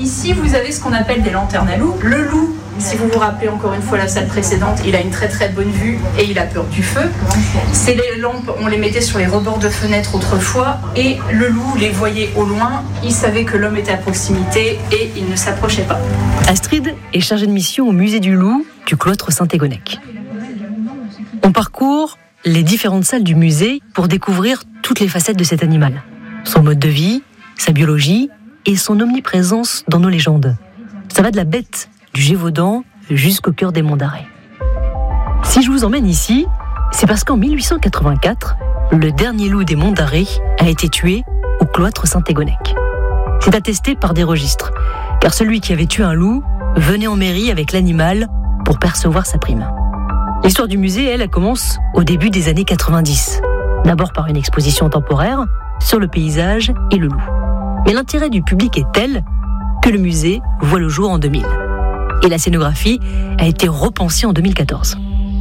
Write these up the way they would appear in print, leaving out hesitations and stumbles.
Ici, vous avez ce qu'on appelle des lanternes à loup. Le loup, si vous vous rappelez encore une fois la salle précédente, il a une très très bonne vue et il a peur du feu. Ces lampes, on les mettait sur les rebords de fenêtres autrefois et le loup les voyait au loin. Il savait que l'homme était à proximité et il ne s'approchait pas. Astrid est chargée de mission au musée du loup du cloître Saint-Égonnec. On parcourt les différentes salles du musée pour découvrir toutes les facettes de cet animal. Son mode de vie, sa biologie et son omniprésence dans nos légendes. Ça va de la bête du Gévaudan jusqu'au cœur des monts d'Arrée. Si je vous emmène ici, c'est parce qu'en 1884, le dernier loup des monts d'Arrée a été tué au cloître Saint-Égonnec. C'est attesté par des registres, car celui qui avait tué un loup venait en mairie avec l'animal pour percevoir sa prime. L'histoire du musée, elle commence au début des années 90. D'abord par une exposition temporaire sur le paysage et le loup. Mais l'intérêt du public est tel que le musée voit le jour en 2000. Et la scénographie a été repensée en 2014.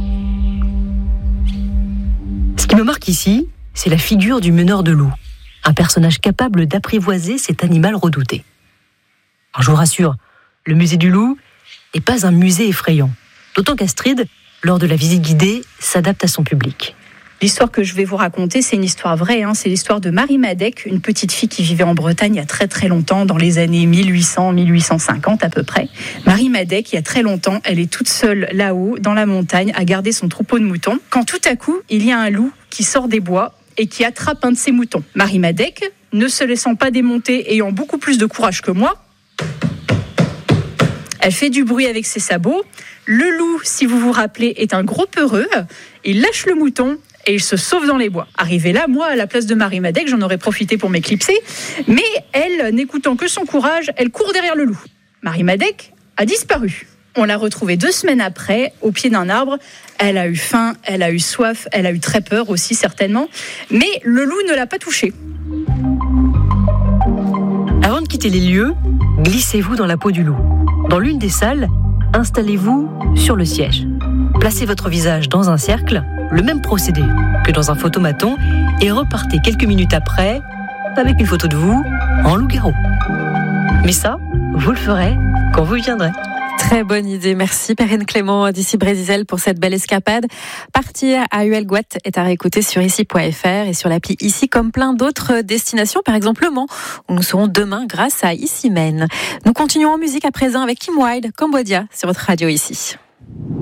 Ce qui me marque ici, c'est la figure du meneur de loup, un personnage capable d'apprivoiser cet animal redouté. Alors je vous rassure, le musée du loup n'est pas un musée effrayant, d'autant qu'Astrid, lors de la visite guidée, s'adapte à son public. L'histoire que je vais vous raconter, c'est une histoire vraie. C'est l'histoire de Marie Madec, une petite fille qui vivait en Bretagne il y a très très longtemps, dans les années 1800-1850 à peu près. Marie Madec, il y a très longtemps, elle est toute seule là-haut, dans la montagne, à garder son troupeau de moutons. Quand tout à coup, il y a un loup qui sort des bois et qui attrape un de ses moutons. Marie Madec, ne se laissant pas démonter, ayant beaucoup plus de courage que moi, elle fait du bruit avec ses sabots. Le loup, si vous vous rappelez, est un gros peureux. Il lâche le mouton et il se sauve dans les bois. Arrivé là, moi, à la place de Marie Madec, j'en aurais profité pour m'éclipser. Mais elle, n'écoutant que son courage, elle court derrière le loup. Marie Madec a disparu. On l'a retrouvée 2 semaines après, au pied d'un arbre. Elle a eu faim, elle a eu soif, elle a eu très peur aussi, certainement. Mais le loup ne l'a pas touchée. Avant de quitter les lieux, glissez-vous dans la peau du loup. Dans l'une des salles, installez-vous sur le siège. Placez votre visage dans un cercle, le même procédé que dans un photomaton, et repartez quelques minutes après avec une photo de vous en loup-garou. Mais ça, vous le ferez quand vous viendrez. Très bonne idée, merci Perrine Clément d'ici Brésil pour cette belle escapade. Partir à Huelgoat est à réécouter sur ici.fr et sur l'appli Ici, comme plein d'autres destinations, par exemple Le Mans, où nous serons demain grâce à Ici Men. Nous continuons en musique à présent avec Kim Wilde, Cambodia, sur votre radio Ici.